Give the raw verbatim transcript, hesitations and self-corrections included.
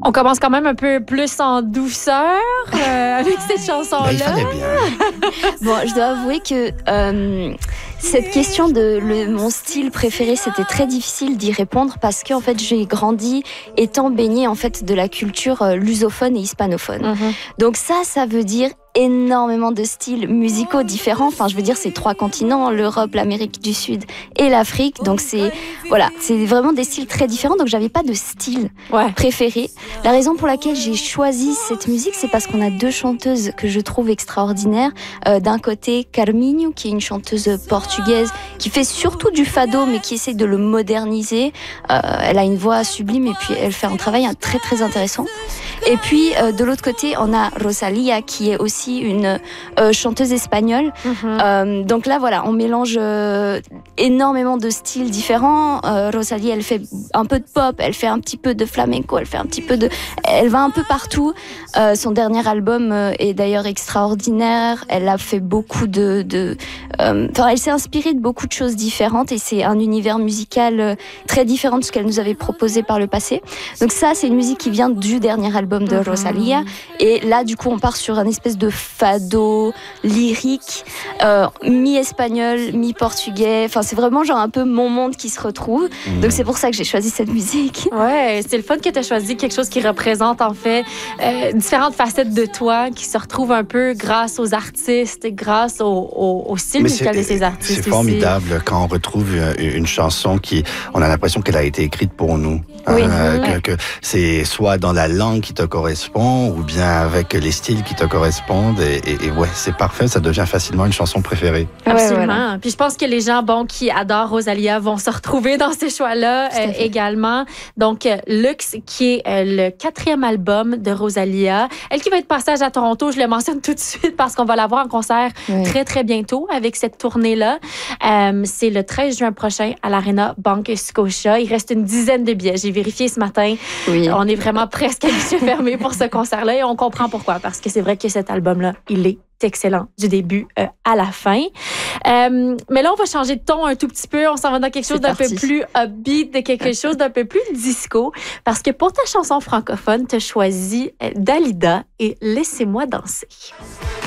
On commence quand même un peu plus en douceur euh, avec cette chanson-là. Ben, il fallait bien. Bon, je dois avouer que euh, cette question de le, mon style préféré, c'était très difficile d'y répondre parce que en fait, j'ai grandi étant baignée en fait de la culture euh, lusophone et hispanophone. Mm-hmm. Donc ça, ça veut dire énormément de styles musicaux différents. Enfin, je veux dire, c'est trois continents, l'Europe, l'Amérique du Sud et l'Afrique. Donc c'est voilà, c'est vraiment des styles très différents. Donc j'avais pas de style ouais. préféré. La raison pour laquelle j'ai choisi cette musique, c'est parce qu'on a deux chanteuses que je trouve extraordinaires. Euh, d'un côté, Carminho, qui est une chanteuse portugaise qui fait surtout du fado, mais qui essaie de le moderniser. Euh, elle a une voix sublime et puis elle fait un travail très très intéressant. Et puis euh, de l'autre côté, on a Rosalía, qui est aussi une euh, chanteuse espagnole. Mm-hmm. Euh, donc là, voilà, on mélange euh, énormément de styles différents. Euh, Rosalía, elle fait un peu de pop, elle fait un petit peu de flamenco, elle fait un petit peu de, elle va un peu partout. Euh, son dernier album euh, est d'ailleurs extraordinaire. Elle a fait beaucoup de, de euh, enfin, elle s'est inspirée de beaucoup de choses différentes et c'est un univers musical euh, très différent de ce qu'elle nous avait proposé par le passé. Donc ça, c'est une musique qui vient du dernier album de mm-hmm. Rosalía. Et là, du coup, on part sur un espèce de fado lyrique, euh, mi-espagnol, mi-portugais. Enfin, c'est vraiment genre un peu mon monde qui se retrouve. Mmh. Donc, c'est pour ça que j'ai choisi cette musique. Ouais, c'est le fun que tu as choisi quelque chose qui représente en fait euh, différentes facettes de toi, qui se retrouvent un peu grâce aux artistes, grâce au, au, au style Mais musical de ces artistes. C'est aussi. formidable quand on retrouve une, une chanson qui, on a l'impression qu'elle a été écrite pour nous. Oui. Euh, mmh. que, que c'est soit dans la langue qui te correspond ou bien avec les styles qui te correspondent et, et, et ouais, c'est parfait, ça devient facilement une chanson préférée. Absolument. Ouais, voilà. Puis je pense que les gens bon qui adorent Rosalía vont se retrouver dans ces choix-là euh, également. Donc euh, Luxe, qui est euh, le quatrième album de Rosalía, elle qui va être passage à Toronto, je le mentionne tout de suite parce qu'on va la voir en concert oui. très très bientôt avec cette tournée-là. Euh, c'est le treize juin prochain à l'Arena Banque Scotia. Il reste une dizaine de billets. J'ai vérifié ce matin. Oui. On est vraiment presque à guichet fermé pour ce concert-là et on comprend pourquoi. Parce que c'est vrai que cet album-là, il est excellent du début euh, à la fin. Euh, mais là, on va changer de ton un tout petit peu. On s'en va dans quelque chose d'un peu plus upbeat, de quelque chose d'un peu plus disco. Parce que pour ta chanson francophone, tu as choisi Dalida et Laissez-moi danser.